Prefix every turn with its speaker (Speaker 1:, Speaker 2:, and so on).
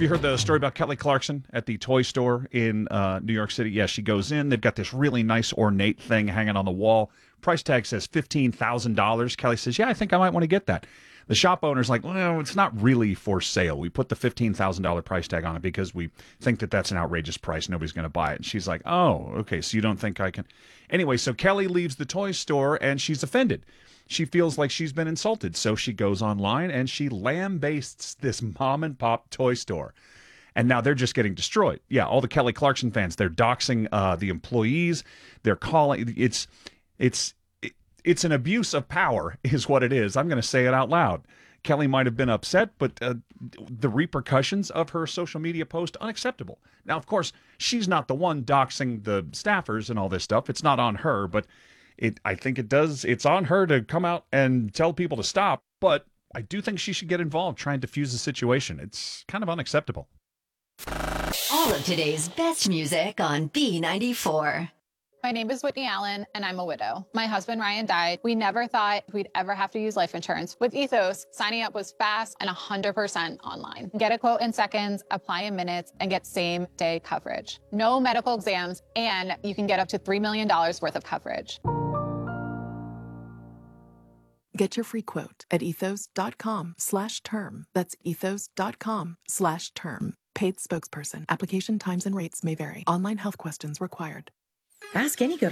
Speaker 1: you heard the story about Kelly Clarkson at the toy store in New York City? Yeah, she goes in. They've got this really nice ornate thing hanging on the wall. Price tag says $15,000. Kelly says, yeah, I think I might want to get that. The shop owner's like, well, it's not really for sale. We put the $15,000 price tag on it because we think that that's an outrageous price. Nobody's going to buy it. And she's like, oh, okay, so you don't think I can. Anyway, so Kelly leaves the toy store and she's offended. She feels like she's been insulted. So she goes online and she lambastes this mom and pop toy store. And now they're just getting destroyed. Yeah, all the Kelly Clarkson fans, they're doxing the employees. They're calling it's an abuse of power is what it is. I'm going to say it out loud. Kelly might have been upset, but the repercussions of her social media post, unacceptable. Now, of course, she's not the one doxing the staffers and all this stuff. It's not on her, but I think it's on her to come out and tell people to stop. But I do think she should get involved, try and diffuse the situation. It's kind of unacceptable.
Speaker 2: All of today's best music on B94.
Speaker 3: My name is Whitney Allen, and I'm a widow. My husband, Ryan, died. We never thought we'd ever have to use life insurance. With Ethos, signing up was fast and 100% online. Get a quote in seconds, apply in minutes, and get same-day coverage. No medical exams, and you can get up to $3 million worth of coverage.
Speaker 4: Get your free quote at ethos.com/term. That's ethos.com/term. Paid spokesperson. Application times and rates may vary. Online health questions required.
Speaker 5: Ask any good